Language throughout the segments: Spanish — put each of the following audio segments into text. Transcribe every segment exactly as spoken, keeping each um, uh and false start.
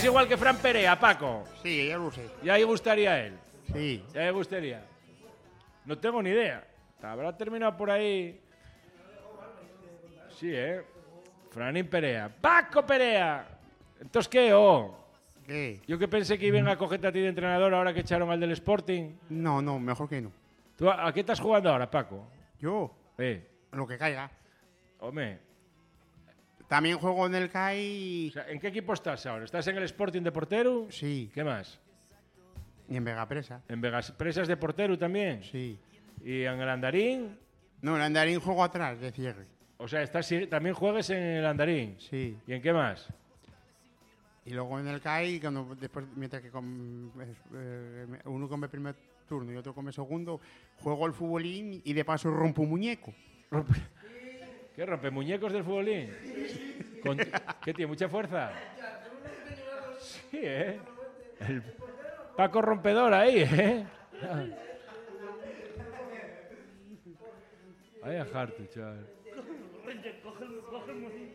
igual que Fran Perea, Paco. Sí, ya lo sé. Ya ahí gustaría a él. Sí. Ya le gustaría. No tengo ni idea. Habrá terminado por ahí. Sí, ¿eh? Franín Perea. ¡Paco Perea! ¿Entonces qué, oh? ¿Qué? Yo que pensé que iban a cogerte a ti de entrenador ahora que echaron al del Sporting. No, no, mejor que no. ¿Tú a, a qué estás jugando ahora, Paco? Yo, Eh, lo que caiga. hombre. También juego en el C A I. O sea, ¿en qué equipo estás ahora? ¿Estás en el Sporting de portero? Sí. ¿Qué más? Y en Vegapresa. ¿En Vegas Presas de portero también? Sí. ¿Y en el Andarín? No, el andarín juego atrás, de cierre. O sea, estás, también juegues en el Andarín. Sí. ¿Y en qué más? Y luego en el C A I, cuando, después, mientras que con, eh, uno come primer turno y otro come segundo, juego al futbolín y de paso rompo un muñeco. Rompe- ¿Qué rompe? ¿Muñecos del futbolín? Con- ¿Qué tiene? ¿Mucha fuerza? Sí, ¿eh? El Paco rompedor ahí, ¿eh? Vaya harto, chaval. Coge, el- coge el muñeco.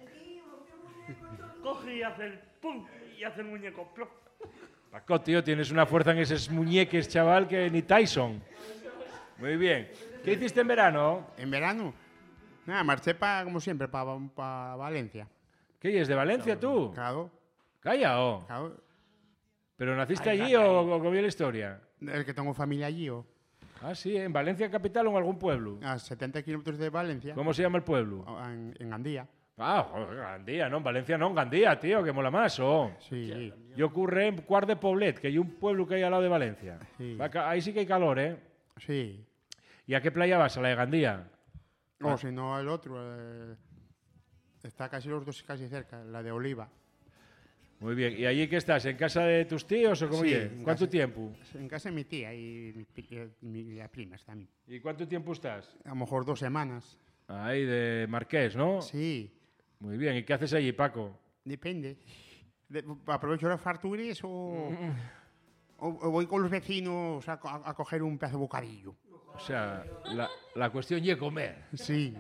Coge y hace el pum y hace el muñeco. Plop. Paco, tío, tienes una fuerza en esos muñeques, chaval, que ni Tyson. Muy bien. ¿Qué hiciste en verano? En verano, nada, marché pa, como siempre para pa Valencia. ¿Qué es de Valencia tú? Claro, Calla, oh. claro. ¿Pero naciste Ay, allí ay, o, ay. o cómo viene la historia? El que tengo familia allí, o Ah, sí, ¿en Valencia capital o en algún pueblo? a setenta kilómetros de Valencia, ¿Cómo se llama el pueblo? en, en Gandía. Ah, joder, Gandía, no, en Valencia no, en Gandía, tío, que mola más, oh. Sí, Yo ocurre en Cuart de Poblet, que hay un pueblo que hay al lado de Valencia. Sí. Va ca- Ahí sí que hay calor, ¿eh? sí. ¿Y a qué playa vas? ¿A la de Gandía? O si no, el otro. eh, está casi los dos casi cerca, la de Oliva. Muy bien. ¿Y allí qué estás? ¿En casa de tus tíos o cómo Sí, es? en ¿Cuánto casa. tiempo? En casa de mi tía y mi, pri- eh, mi- las primas también. ¿Y cuánto tiempo estás? A lo mejor dos semanas. Ahí de Marqués, ¿no? Sí, Muy bien. ¿Y qué haces allí, Paco? depende. De- aprovecho las farturas o, o, o voy con los vecinos a, co- a coger un pedazo de bocadillo. O sea, la, la cuestión es comer. Sí.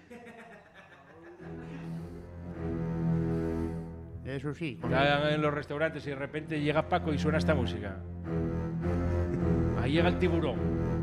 Eso sí. con- Están en los restaurantes y de repente llega Paco y suena esta música. Ahí llega el tiburón.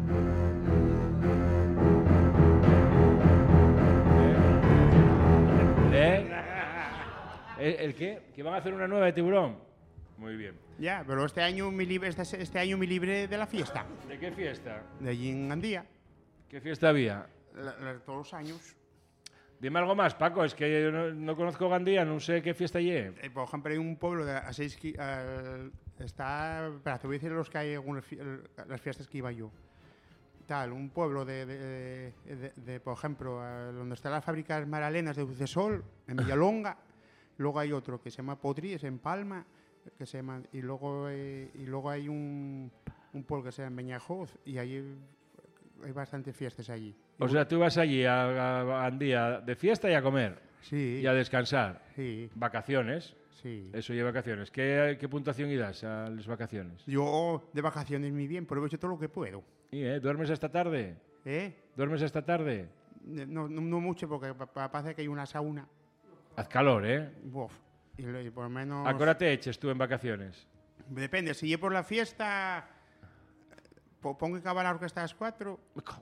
¿Eh? ¿Eh? ¿El, el qué? ¿Que van a hacer una nueva de tiburón? Muy bien. Ya, pero este año me libre, este, este año me libre de la fiesta. ¿De qué fiesta? De allí en Gandía. ¿Qué fiesta había? La- la- todos los años. Dime algo más, Paco. Es que yo no, no conozco Gandía, no sé qué fiesta hay. Eh, por ejemplo, hay un pueblo de a seis ki- eh, está. Espera, te voy a decir los que hay algunas fi- el- las fiestas que iba yo. Tal, un pueblo de, de, de- de, por ejemplo, eh, donde están las fábricas Maralenas de Ucesol, en Villalonga. Luego hay otro que se llama Potries, en Palma, que se llama, y luego eh, y luego hay un, un pueblo que se llama Beñajoz, y ahí hay bastantes fiestas allí. O sea, tú vas allí a, a Gandía de fiesta y a comer. Sí, Y a descansar. sí, Vacaciones. sí. Eso y vacaciones. ¿Qué, qué puntuación y das a las vacaciones? Yo de vacaciones muy bien, aprovecho todo lo que puedo. ¿Y, eh? ¿Duermes esta tarde? ¿Eh? ¿Duermes esta tarde? No, no, no mucho, porque pa- pa- parece que hay una sauna. Haz calor, ¿eh? Uf, y, lo- y por lo menos... ¿A qué hora te eches tú en vacaciones? Depende, si yo por la fiesta po- pongo que acabar la orquesta a las cuatro.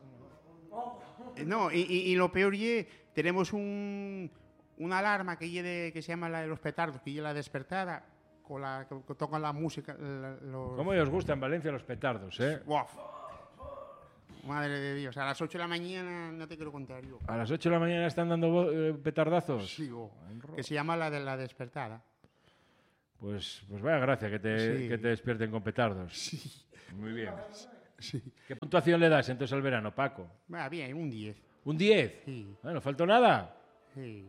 Eh, No, y, y- y lo peor es, tenemos un, una alarma que, lle de- que se llama la de los petardos, que lle la despertada, con la que, que tocan la música. la- los- ¿Cómo os gustan en Valencia los petardos, eh? Uf. Madre de Dios, a las ocho de la mañana no te quiero contar yo. ¿A las ocho de la mañana están dando vo- eh, petardazos? Sí, oh, que se llama la de la despertada. Pues, pues vaya gracia que te, Sí. que te despierten con petardos. Sí, Muy bien. sí. ¿Qué puntuación le das entonces al verano, Paco? Va bien, un diez. ¿Un diez? Sí, Bueno, faltó nada. sí.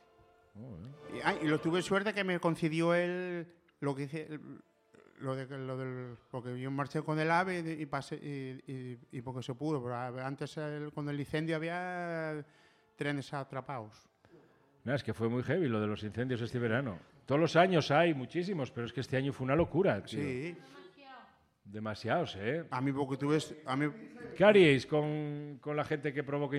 Y, ah, y lo tuve suerte que me concedió él lo que hice, el- lo de lo del porque yo marché con el AVE y pasé y, y- y porque se pudo, pero a- antes el- con el incendio había trenes atrapados. Nada, es que fue muy heavy lo de los incendios este verano. Todos los años hay muchísimos, pero es que este año fue una locura, tío. Sí, Demasiados, ¿eh? a mí porque tuve a mí ¿Qué haríais con, con la gente que provoca